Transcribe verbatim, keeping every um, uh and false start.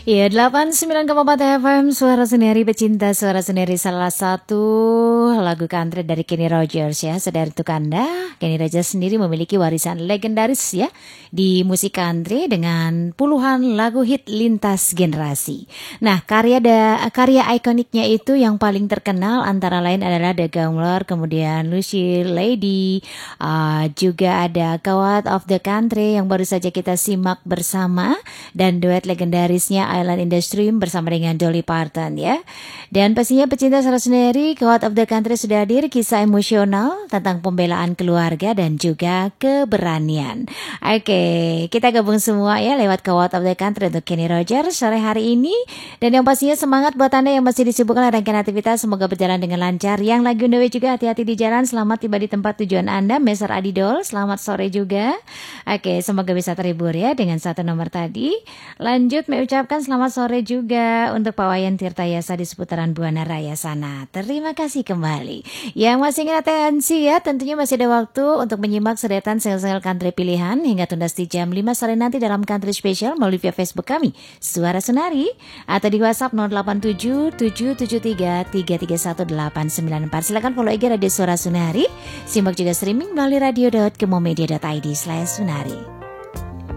Iya, delapan puluh sembilan koma empat F M, Suara Seneri Pecinta Suara Seneri, salah satu lagu country dari Kenny Rogers ya. Saudara untuk Anda, Kenny Rogers sendiri memiliki warisan legendaris ya di musik country dengan puluhan lagu hit lintas generasi. Nah, karya da, karya ikoniknya itu yang paling terkenal antara lain adalah The Gambler, kemudian Lucy Lady, uh, juga ada God of the Country yang baru saja kita simak bersama, dan duet legendarisnya Island in the Stream bersama dengan Dolly Parton ya. Dan pastinya pecinta Suara Seneri, God of the Country sudah hadir, kisah emosional tentang pembelaan keluarga dan juga keberanian. Oke, kita gabung semua ya lewat God of the Country untuk Kenny Rogers sore hari ini. Dan yang pastinya semangat buat Anda yang masih disibukkan rangkaian aktivitas, semoga berjalan dengan lancar. Yang lagi on the way juga hati-hati di jalan, selamat tiba di tempat tujuan Anda. Meser Adidol, selamat sore juga. Oke, semoga bisa terhibur ya dengan satu nomor tadi. Lanjut mengucapkan selamat sore juga untuk Pak Wayan Tirtayasa di seputaran Buana Raya sana. Terima kasih kembali. Yang masih ingin atensi ya, tentunya masih ada waktu untuk menyimak sedetan single-single country pilihan hingga tuntas di jam lima sore nanti dalam Country Special melalui via Facebook kami, Suara Senari, atau di WhatsApp nol delapan tujuh tujuh tujuh tiga tiga tiga satu delapan sembilan empat. Silakan follow I G Radio Suara Senari. Simak juga streaming melalui radio dot kemomedia dot id slash sunari.